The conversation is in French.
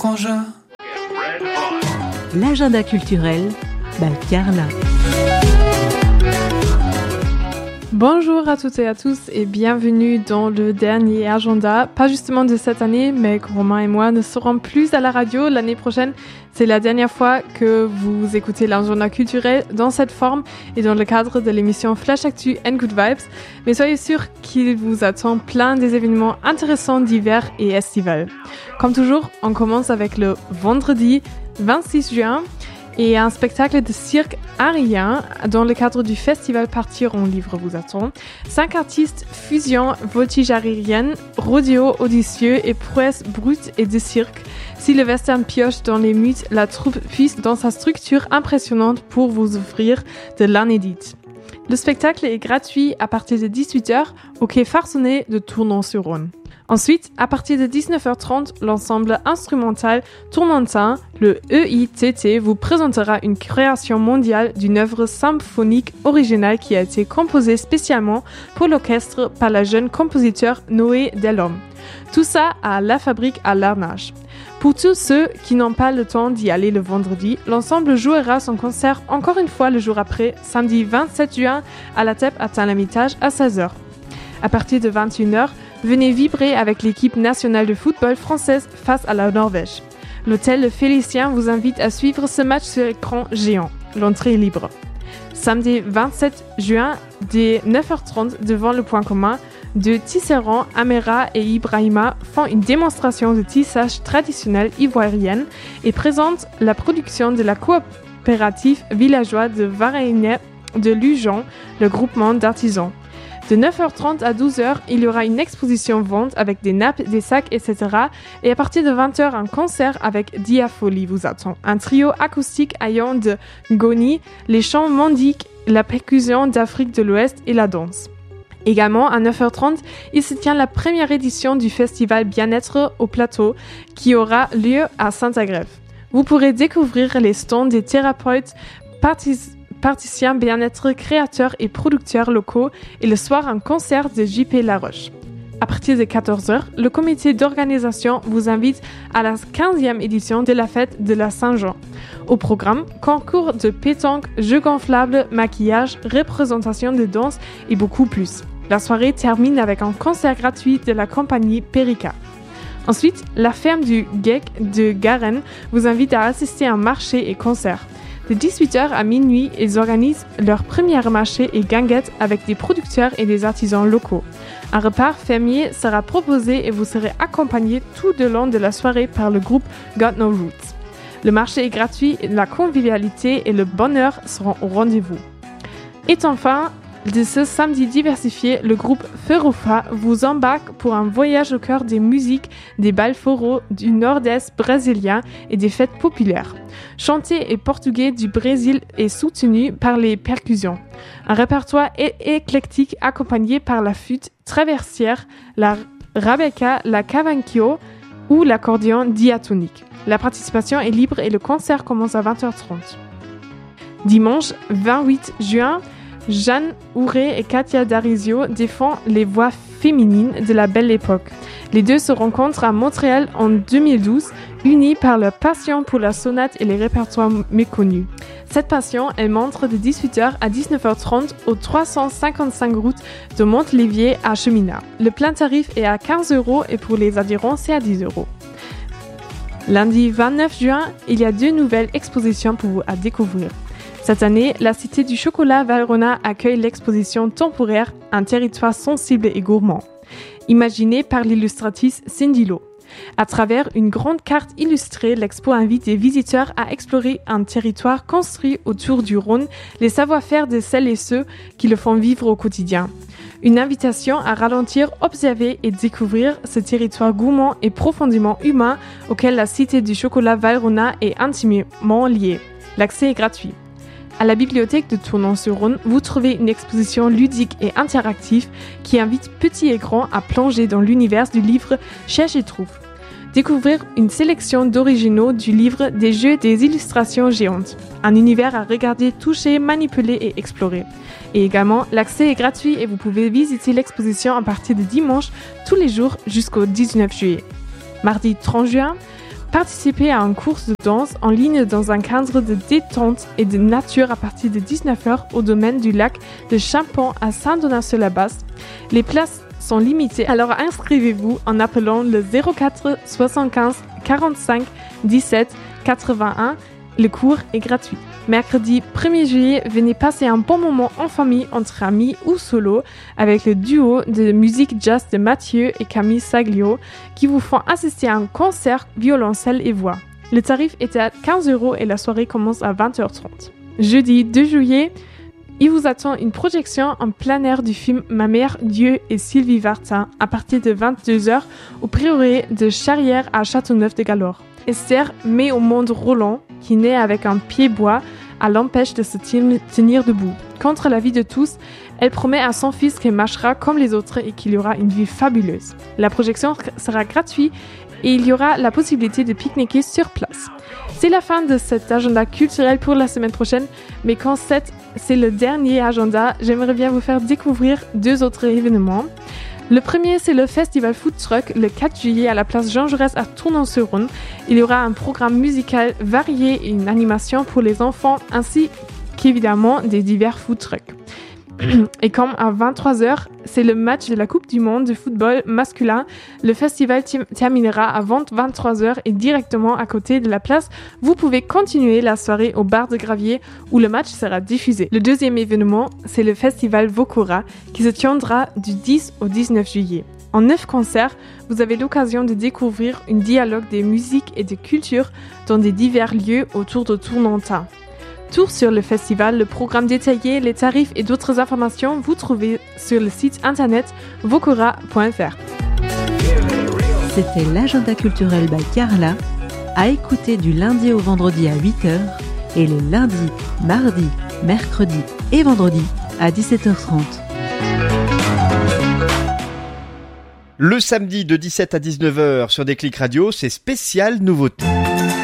quand je... L'agenda culturel by Carla. Bonjour à toutes et à tous et bienvenue dans le dernier agenda, pas justement de cette année, mais que Romain et moi ne serons plus à la radio l'année prochaine. C'est la dernière fois que vous écoutez l'agenda culturel dans cette forme et dans le cadre de l'émission Flash Actu and Good Vibes. Mais soyez sûrs qu'il vous attend plein des événements intéressants d'hiver et estival. Comme toujours, on commence avec le vendredi 26 juin. Et un spectacle de cirque arien dans le cadre du festival Partir en livre vous attend. 5 artistes fusion voltige aérienne, rodéo audacieux et prouesse brute et de cirque. Si le western pioche dans les mythes, la troupe puise dans sa structure impressionnante pour vous offrir de l'inédite. Le spectacle est gratuit à partir de 18h au quai Farçonnet de Tournon-sur-Rhône. Ensuite, à partir de 19h30, l'ensemble instrumental tourmentin, le EITT, vous présentera une création mondiale d'une œuvre symphonique originale qui a été composée spécialement pour l'orchestre par la jeune compositeur Noé Delhomme. Tout ça à La Fabrique à Larnage. Pour tous ceux qui n'ont pas le temps d'y aller le vendredi, l'ensemble jouera son concert encore une fois le jour après, samedi 27 juin, à la TEP à Tain-l'Hermitage à 16h. À partir de 21h, venez vibrer avec l'équipe nationale de football française face à la Norvège. L'hôtel Le Félicien vous invite à suivre ce match sur écran géant. L'entrée est libre. Samedi 27 juin, dès 9h30, devant le point commun, de tisserands, Améra et Ibrahima font une démonstration de tissage traditionnel ivoirienne et présentent la production de la coopérative villageoise de Varennes de Lujon, le groupement d'artisans. De 9h30 à 12h, il y aura une exposition vente avec des nappes, des sacs, etc. Et à partir de 20h, un concert avec Diafolie vous attend. Un trio acoustique ayant de Ngoni, les chants mandiques, la percussion d'Afrique de l'Ouest et la danse. Également, à 9h30, il se tient la première édition du festival Bien-être au plateau qui aura lieu à Saint-Agrève. Vous pourrez découvrir les stands des thérapeutes praticiens bien-être, créateurs et producteurs locaux et le soir un concert de JP Laroche. À partir de 14h, le comité d'organisation vous invite à la 15e édition de la fête de la Saint-Jean. Au programme, concours de pétanque, jeux gonflables, maquillage, représentation de danse et beaucoup plus. La soirée termine avec un concert gratuit de la compagnie Perica. Ensuite, la ferme du GEC de Garennes vous invite à assister à un marché et concert. De 18h à minuit, ils organisent leur premier marché et guinguette avec des producteurs et des artisans locaux. Un repas fermier sera proposé et vous serez accompagné tout au long de la soirée par le groupe Got No Roots. Le marché est gratuit, la convivialité et le bonheur seront au rendez-vous. Et enfin, de ce samedi diversifié, le groupe Ferufa vous embarque pour un voyage au cœur des musiques, des bals forró du nord-est brésilien et des fêtes populaires. Chanté et portugais du Brésil est soutenu par les percussions. Un répertoire éclectique accompagné par la flûte traversière, la rabeca, la cavaquinho ou l'accordéon diatonique. La participation est libre et le concert commence à 20h30. Dimanche 28 juin, Jeanne Houret et Katia Darizio défendent les voix féminines de la belle époque. Les deux se rencontrent à Montréal en 2012, unis par leur passion pour la sonate et les répertoires méconnus. Cette passion, elle montre de 18h à 19h30 au 355 route de Montlévier à Cheminat. Le plein tarif est à 15 € et pour les adhérents, c'est à 10 €. Lundi 29 juin, il y a 2 nouvelles expositions pour vous à découvrir. Cette année, la Cité du Chocolat Valrhona accueille l'exposition temporaire Un territoire sensible et gourmand, imaginée par l'illustratrice Cindy Lo. À travers une grande carte illustrée, l'expo invite les visiteurs à explorer un territoire construit autour du Rhône, les savoir-faire de celles et ceux qui le font vivre au quotidien. Une invitation à ralentir, observer et découvrir ce territoire gourmand et profondément humain auquel la Cité du Chocolat Valrhona est intimement liée. L'accès est gratuit. À la bibliothèque de Tournon-sur-Rhône, vous trouvez une exposition ludique et interactive qui invite petits et grands à plonger dans l'univers du livre Cherche et trouve. Découvrir une sélection d'originaux du livre des jeux des illustrations géantes. Un univers à regarder, toucher, manipuler et explorer. Et également, l'accès est gratuit et vous pouvez visiter l'exposition à partir de dimanche tous les jours jusqu'au 19 juillet. Mardi 30 juin, Participez à une course de danse en ligne dans un cadre de détente et de nature à partir de 19h au domaine du lac de Champon à Saint-Donat-sur-la-Basse. Les places sont limitées, alors inscrivez-vous en appelant le 04 75 45 17 81. Le cours est gratuit. Mercredi 1er juillet, venez passer un bon moment en famille, entre amis ou solo avec le duo de musique jazz de Mathieu et Camille Saglio qui vous font assister à un concert violoncelle et voix. Le tarif est à 15€ et la soirée commence à 20h30. Jeudi 2 juillet, il vous attend une projection en plein air du film Ma mère, Dieu et Sylvie Vartan à partir de 22h au prieuré de Charrière à Châteauneuf-de-Galore. Esther met au monde Roland, qui naît avec un pied bois, à l'empêche de se tenir debout. Contre la vie de tous, elle promet à son fils qu'elle marchera comme les autres et qu'il y aura une vie fabuleuse. La projection sera gratuite et il y aura la possibilité de pique-niquer sur place. C'est la fin de cet agenda culturel pour la semaine prochaine, mais quand c'est le dernier agenda, j'aimerais bien vous faire découvrir 2 autres événements. Le premier, c'est le festival Food Truck le 4 juillet à la place Jean Jaurès à Tournon-sur-Rhône. Il y aura un programme musical varié et une animation pour les enfants, ainsi qu'évidemment des divers food trucks. Et comme à 23h, c'est le match de la Coupe du Monde de football masculin, le festival terminera à 23h et directement à côté de la place, vous pouvez continuer la soirée au bar de Gravier où le match sera diffusé. Le deuxième événement, c'est le festival Vokora qui se tiendra du 10 au 19 juillet. En 9 concerts, vous avez l'occasion de découvrir un dialogue des musiques et des cultures dans des divers lieux autour de Tournantin. Tour sur le festival, le programme détaillé, les tarifs et d'autres informations, vous trouvez sur le site internet vokora.fr. C'était l'agenda culturel by Carla, à écouter du lundi au vendredi à 8h et les lundis, mardis, mercredis et vendredis à 17h30. Le samedi de 17 à 19h sur Déclic Radio, c'est spécial nouveauté.